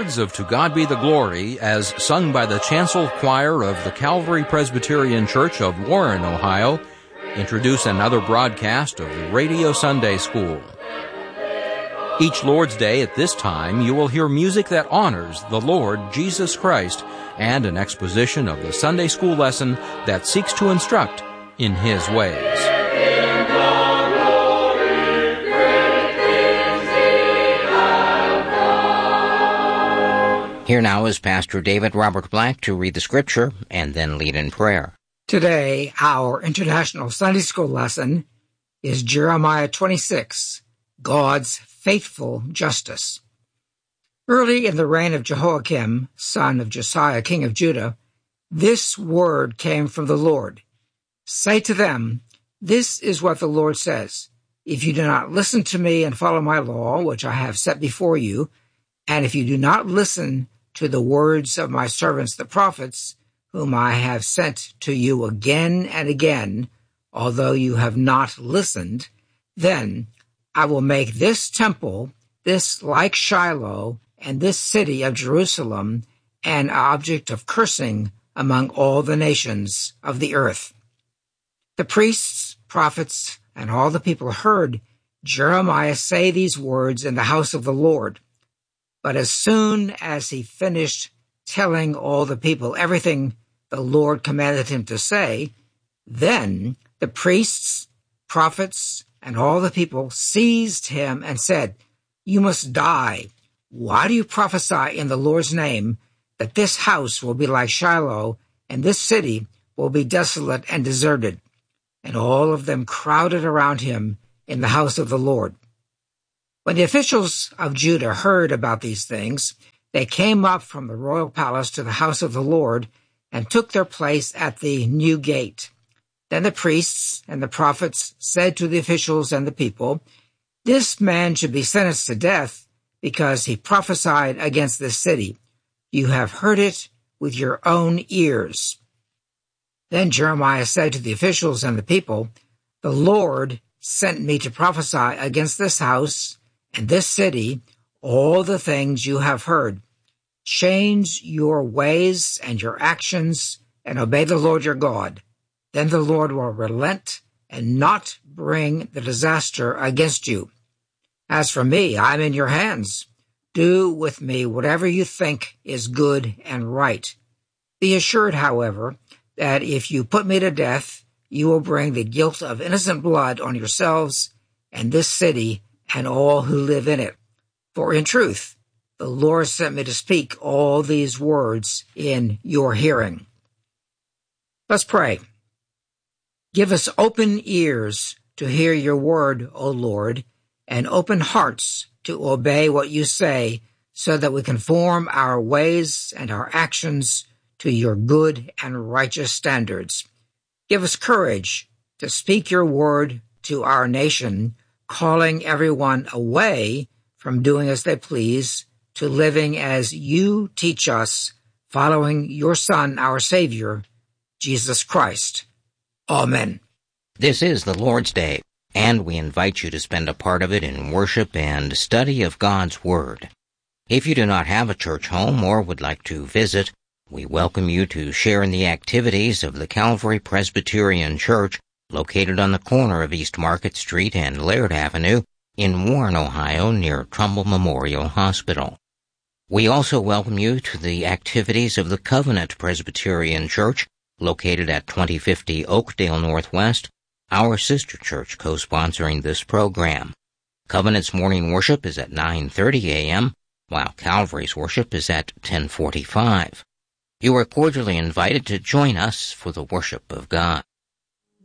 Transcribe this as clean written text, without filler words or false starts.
words of To God Be the Glory as sung by the Chancel Choir of the Calvary Presbyterian Church of Warren, Ohio, introduce another broadcast of the Radio Sunday School. Each Lord's Day at this time, you will hear music that honors the Lord Jesus Christ and an exposition of the Sunday school lesson that seeks to instruct in His ways. Here now is Pastor David Robert Black to read the Scripture and then lead in prayer. Today, our International Sunday School lesson is Jeremiah 26, God's Faithful Justice. Early in the reign of Jehoiakim, son of Josiah, king of Judah, this word came from the Lord. Say to them, this is what the Lord says. If you do not listen to me and follow my law, which I have set before you, and if you do not listen to the words of my servants the prophets, whom I have sent to you again and again, although you have not listened, then I will make this temple, this like Shiloh, and this city of Jerusalem an object of cursing among all the nations of the earth. The priests, prophets, and all the people heard Jeremiah say these words in the house of the Lord. But as soon as he finished telling all the people everything the Lord commanded him to say, then the priests, prophets, and all the people seized him and said, you must die. Why do you prophesy in the Lord's name that this house will be like Shiloh and this city will be desolate and deserted? And all of them crowded around him in the house of the Lord. When the officials of Judah heard about these things, they came up from the royal palace to the house of the Lord and took their place at the new gate. Then the priests and the prophets said to the officials and the people, this man should be sentenced to death because he prophesied against this city. You have heard it with your own ears. Then Jeremiah said to the officials and the people, the Lord sent me to prophesy against this house and this city all the things you have heard. Change your ways and your actions and obey the Lord your God. Then the Lord will relent and not bring the disaster against you. As for me, I'm in your hands. Do with me whatever you think is good and right. Be assured, however, that if you put me to death, you will bring the guilt of innocent blood on yourselves and this city and all who live in it. For in truth, the Lord sent me to speak all these words in your hearing. Let's pray. Give us open ears to hear your word, O Lord, and open hearts to obey what you say, so that we conform our ways and our actions to your good and righteous standards. Give us courage to speak your word to our nation, calling everyone away from doing as they please to living as you teach us, following your Son, our Savior, Jesus Christ. Amen. This is the Lord's Day, and we invite you to spend a part of it in worship and study of God's Word. If you do not have a church home or would like to visit, we welcome you to share in the activities of the Calvary Presbyterian Church, located on the corner of East Market Street and Laird Avenue in Warren, Ohio, near Trumbull Memorial Hospital. We also welcome you to the activities of the Covenant Presbyterian Church, located at 2050 Oakdale Northwest, our sister church co-sponsoring this program. Covenant's morning worship is at 9:30 a.m., while Calvary's worship is at 10:45. You are cordially invited to join us for the worship of God.